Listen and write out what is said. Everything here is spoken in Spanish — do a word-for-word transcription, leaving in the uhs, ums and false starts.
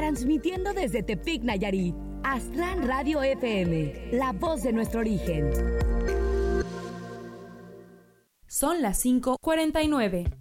transmitiendo desde Tepic, Nayarit. Aztlán Radio F M, la voz de nuestro origen. Son las cinco cuarenta y nueve.